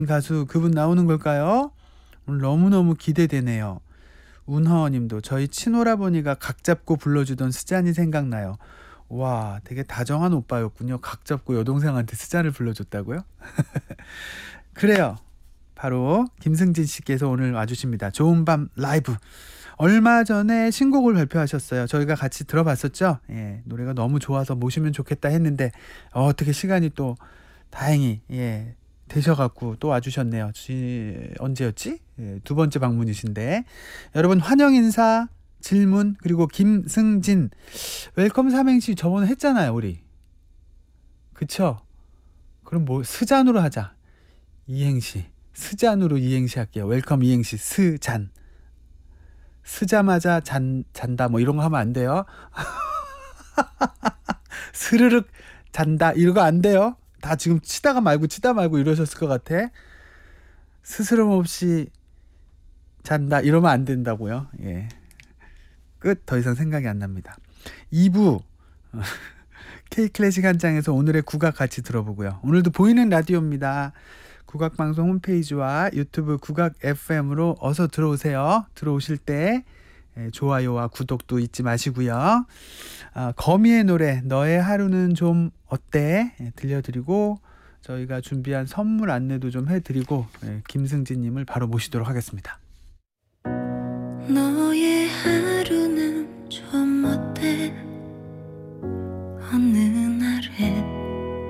가수 그분 나오는 걸까요? 오늘 너무너무 기대되네요. 운하원님도 저희 친오라버니가 각 잡고 불러주던 스잔이 생각나요. 와, 되게 다정한 오빠였군요. 각 잡고 여동생한테 스잔을 불러줬다고요? 그래요. 바로 김승진 씨께서 오늘 와주십니다. 좋은 밤 라이브. 얼마 전에 신곡을 발표하셨어요. 저희가 같이 들어봤었죠. 예, 노래가 너무 좋아서 모시면 좋겠다 했는데 어떻게 시간이 또 다행히 되셔갖고 또 와주셨네요. 언제였지? 예, 두 번째 방문이신데 여러분 환영 인사, 질문 그리고 김승진 웰컴 삼행시 저번에 했잖아요 우리. 그쵸? 그럼 뭐 스잔으로 하자. 이행시 스잔으로 이행시 할게요. 웰컴 이행시 스잔. 스자마자 잔다 뭐 이런 거 하면 안 돼요. 스르륵 잔다 이런 거 안 돼요. 다 지금 치다 말고 이러셨을 것 같아. 스스럼 없이 잔다 이러면 안 된다고요. 예. 끝. 더 이상 생각이 안 납니다. 2부 K클래식 한 장에서 오늘의 국악 같이 들어보고요. 오늘도 보이는 라디오입니다. 국악방송 홈페이지와 유튜브 국악 FM으로 어서 들어오세요. 들어오실 때 좋아요와 구독도 잊지 마시고요. 거미의 노래 너의 하루는 좀 어때? 들려드리고 저희가 준비한 선물 안내도 좀 해드리고 김승진님을 바로 모시도록 하겠습니다. 너의